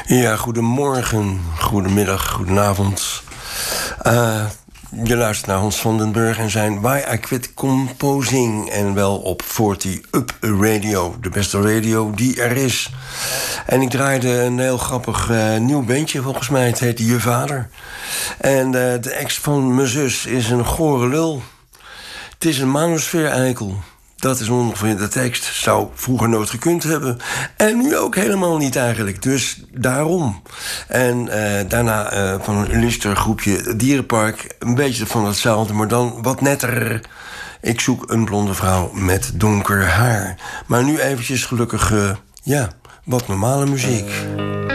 Ja, goedemorgen, goedemiddag, goedenavond. Je luistert naar Hans van den Burg en zijn Why I Quit Composing. En wel op 40 Up Radio, de beste radio die er is. En ik draaide een heel grappig nieuw bandje, volgens mij. Het heet Je Vader. En de ex van mijn zus is een gore lul. Het is een manosfeer-eikel. Dat is ongeveer de tekst. Zou vroeger nooit gekund hebben. En nu ook helemaal niet eigenlijk. Dus daarom. En daarna van een illuster groepje Dierenpark. Een beetje van hetzelfde, maar dan wat netter. Ik zoek een blonde vrouw met donker haar. Maar nu eventjes gelukkig, wat normale muziek.